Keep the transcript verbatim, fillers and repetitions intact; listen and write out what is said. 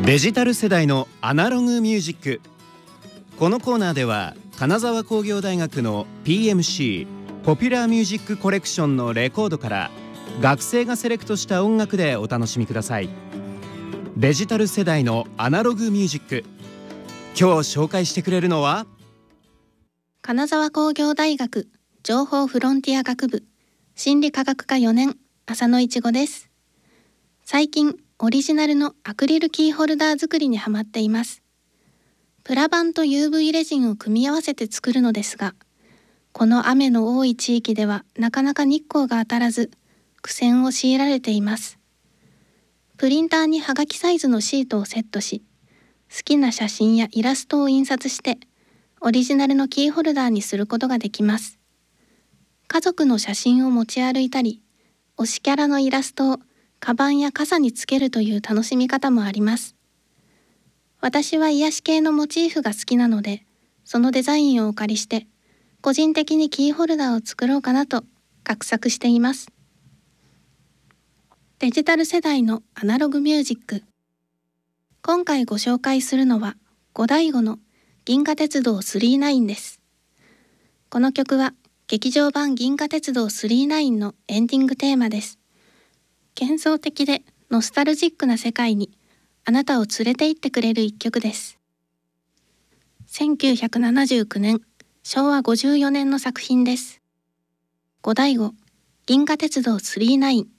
デジタル世代のアナログミュージック。このコーナーでは金沢工業大学の ピーエムシー ポピュラーミュージックコレクションのレコードから学生がセレクトした音楽でお楽しみください。デジタル世代のアナログミュージック。今日紹介してくれるのは金沢工業大学情報フロンティア学部心理科学科よねん浅野いちごです。最近オリジナルのアクリルキーホルダー作りにハマっています。プラ板と ユーブイ レジンを組み合わせて作るのですが、この雨の多い地域ではなかなか日光が当たらず苦戦を強いられています。プリンターにはがきサイズのシートをセットし、好きな写真やイラストを印刷してオリジナルのキーホルダーにすることができます。家族の写真を持ち歩いたり、推しキャラのイラストをカバンや傘につけるという楽しみ方もあります。私は癒し系のモチーフが好きなので、そのデザインをお借りして、個人的にキーホルダーを作ろうかなと画策しています。デジタル世代のアナログミュージック。今回ご紹介するのは、ゴダイゴの銀河鉄道さんじゅうきゅうです。この曲は、劇場版銀河鉄道さんじゅうきゅうのエンディングテーマです。幻想的でノスタルジックな世界にあなたを連れて行ってくれる一曲です。せんきゅうひゃくななじゅうきゅうねん、しょうわごじゅうよねんの作品です。ゴダイゴ、銀河鉄道さんじゅうきゅう。